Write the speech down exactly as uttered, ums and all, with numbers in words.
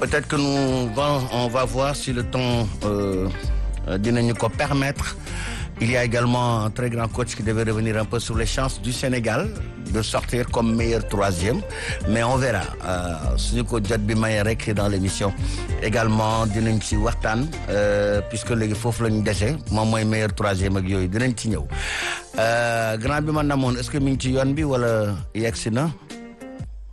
peut-être que nous bon, on va voir si le temps euh, dinañu ko permettre. Il y a également un très grand coach qui devait revenir un peu sur les chances du Sénégal de sortir comme meilleur troisième. Mais on verra. Suñu ko jot bi maye rek dans l'émission. Également dinañ ci waxtaan puisque léegi foofu la ñu dese moom mooy meilleur troisième ak yooyu dinañ ci ñëw. Grand bi ma namoon est-ce que mi ngi ci yoon bi wala yegsi na?